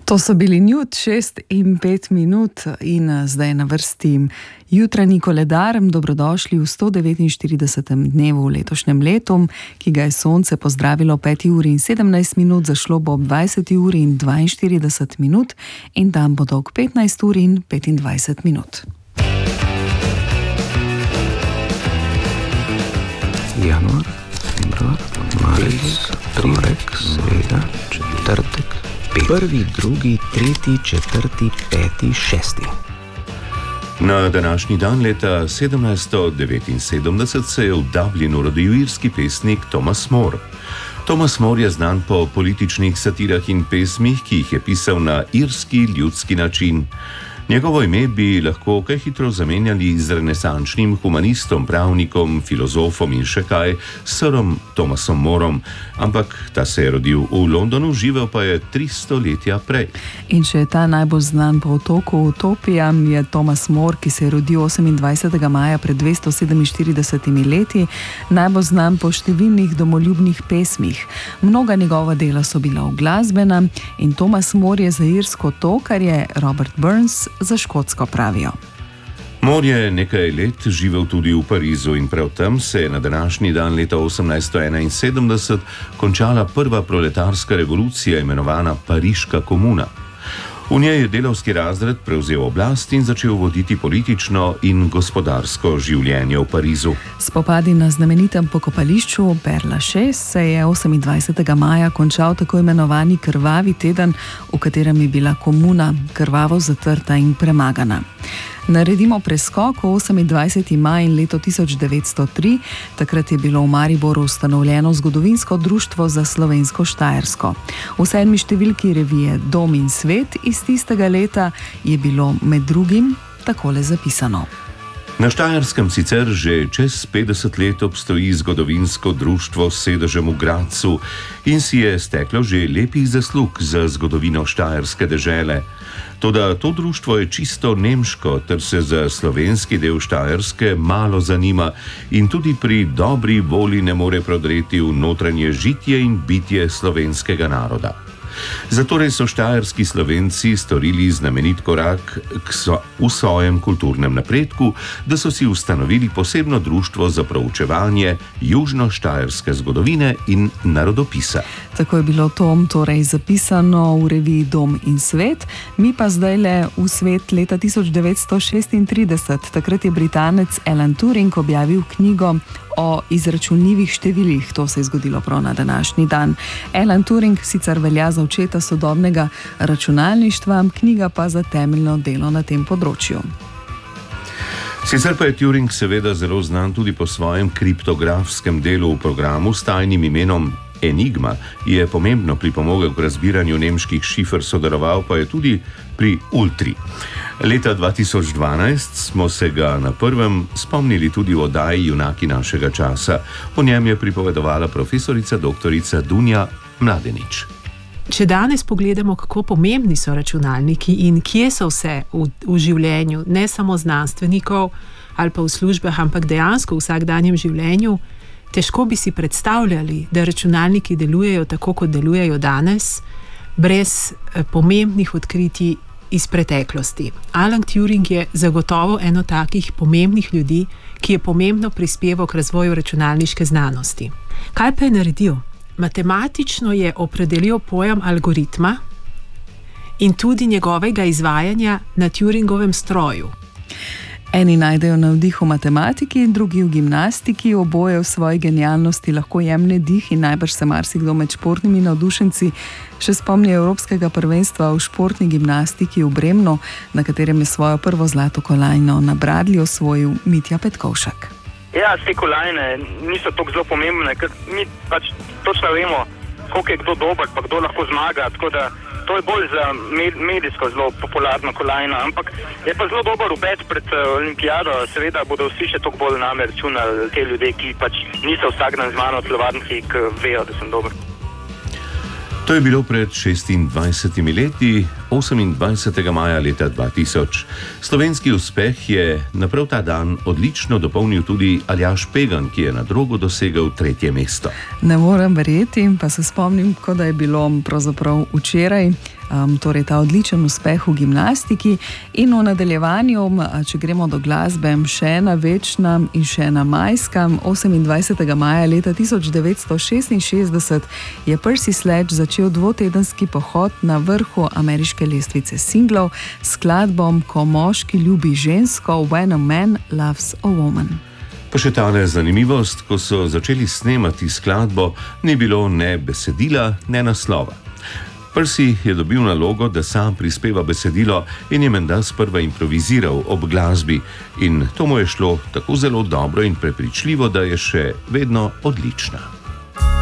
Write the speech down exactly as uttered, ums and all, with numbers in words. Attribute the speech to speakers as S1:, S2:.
S1: To so bili Newt, šest in pet minut in zdaj na vrsti jutranji koledar. Dobrodošli v sto devetinštiridesetem dnevu v letošnjem letu, ki ga je sonce pozdravilo ob peti uri in sedemnajst minut, zašlo bo ob dvajseti uri in dvainštirideset minut in dan bo dolg petnajst uri in petindvajset minut.
S2: Januar, februar, marec, torek, sreda, četrtek, prvi, drugi, tretji, četrti, peti, šesti.
S3: Na današnji dan leta sedemnajststo devetinsedemdeset se je v Dublinu rodil irski pesnik Thomas More. Thomas More je znan po političnih satirah in pesmih, ki jih je pisal na irski ljudski način. Njegovo ime bi lahko kaj hitro zamenjali z renesančnim humanistom, pravnikom, filozofom in še kaj, sirom Thomasom Morom, ampak ta se je rodil v Londonu, živel pa je tri stoletja prej.
S1: In če je ta najbolj znan po otoku Utopija, je Thomas More, ki se je rodil osemindvajsetega maja pred dvesto sedeminštiridesetimi leti, najbolj znan po številnih domoljubnih pesmih. Mnoga njegova dela so bila uglasbena in Thomas More je za Irsko to, kar je Robert Burns za Škotsko, pravijo.
S3: More je nekaj let živel tudi v Parizu in prav tam se je na današnji dan leta osemnajststo enainsedemdeset končala prva proletarska revolucija, imenovana Pariška komuna. V njej je delavski razred prevzel oblast in začel voditi politično in gospodarsko življenje v Parizu.
S1: Spopadi na znamenitem pokopališču Père Lachaise se je osemindvajsetega maja končal tako imenovani krvavi teden, v katerem je bila komuna krvavo zatrta in premagana. Naredimo preskok v osemindvajseti maj in leto tisoč devetsto tri, takrat je bilo v Mariboru ustanovljeno zgodovinsko društvo za slovensko Štajersko. V sedmi številki revije Dom in svet iz tistega leta je bilo med drugim takole zapisano.
S3: Na Štajerskem sicer že čez petdeset let obstoji zgodovinsko društvo s sedežem v Gradcu in si je steklo že lepih zaslug za zgodovino štajerske dežele. Toda to društvo je čisto nemško, ter se za slovenski del Štajerske malo zanima in tudi pri dobri volji ne more prodreti v notranje žitje in bitje slovenskega naroda. Zatorej so štajerski Slovenci storili znamenit korak k so, v svojem kulturnem napredku, da so si ustanovili posebno društvo za proučevanje južno-štajerske zgodovine in narodopisa.
S1: Tako je bilo to torej zapisano v reviji Dom in svet, mi pa zdaj le v svet leta tisoč devetsto šestintrideset. Takrat je Britanec Alan Turing objavil knjigo o izračunljivih številih. To se je zgodilo prav na današnji dan. Alan Turing sicer velja za očeta sodobnega računalništva, knjiga pa za temeljno delo na tem področju.
S3: Sicer pa je Turing seveda zelo znan tudi po svojem kriptografskem delu v programu s tajnim imenom Enigma, je pomembno pripomogel k razbiranju nemških šifer, sodeloval pa je tudi pri Ultri. Leta dva tisoč dvanajst smo se ga na prvem spomnili tudi v oddaji Junaki našega časa. O njem je pripovedovala profesorica doktorica Dunja Mladenič.
S4: Če danes pogledamo, kako pomembni so računalniki in kje so vse v, v življenju, ne samo znanstvenikov ali pa v službah, ampak dejansko v vsakdanjem življenju, težko bi si predstavljali, da računalniki delujejo tako, kot delujejo danes, brez pomembnih odkritij iz preteklosti. Alan Turing je zagotovo eno takih pomembnih ljudi, ki je pomembno prispeval k razvoju računalniške znanosti. Kaj pa je naredil? Matematično je opredelil pojem algoritma in tudi njegovega izvajanja na Turingovem stroju.
S1: Eni najdejo navdih v matematiki, drugi v gimnastiki, oboje v svoji genialnosti lahko jemlje dih in najbrž se marsikdo med športnimi navdušenci še spomni evropskega prvenstva v športni gimnastiki v Bremnu, na katerem je svojo prvo zlato kolajno na bradlji osvojil Mitja Petkovšek.
S5: Ja, te kolajne niso tako zelo pomembne, ker mi pač točno vemo, koliko je kdo dober, pa kdo lahko zmaga, tako da to je bolj za medijsko zelo popularno kolajno, ampak je pa zelo dober obet pred olimpijado, seveda bodo vsi še toliko bolj name računali te ljudje, ki pač niso vsak dan z mano v telovadnici, ki vejo, da sem dober.
S3: To je bilo pred šestindvajsetimi leti, osemindvajsetega maja leta dva tisoč. Slovenski uspeh je na prav ta dan odlično dopolnil tudi Aljaž Pegan, ki je na drogu dosegel tretje mesto.
S1: Ne morem verjeti, pa se spomnim, kot da je bilo pravzaprav včeraj. um, torej ta odličen uspeh v gimnastiki. In v nadaljevanju, če gremo do glasbe, še ena večna in še ena majska. osemindvajsetega maja leta tisoč devetsto šestinšestdeset je Percy Sledge začel dvotedenski pohod na vrhu ameriške lestvice singlov s skladbom Ko moški ljubi žensko, When a Man Loves a Woman.
S3: Pa še tale zanimivost, ko so začeli snemati skladbo, ni bilo ne besedila, ne naslova. Percy je dobil nalogo, da sam prispeva besedilo in je menda sprva improviziral ob glasbi in to mu je šlo tako zelo dobro in prepričljivo, da je še vedno odlična.